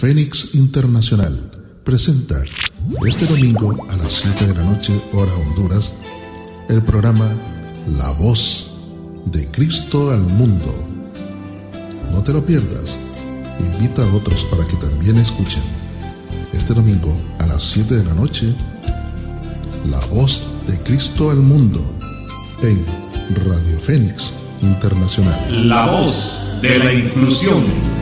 Fénix Internacional presenta este domingo a las 7 de la noche, hora Honduras, el programa La Voz de Cristo al Mundo. No te lo pierdas, invita a otros para que también escuchen. Este domingo a las 7 de la noche, La Voz de Cristo al Mundo en Radio Fénix Internacional. La voz de la inclusión.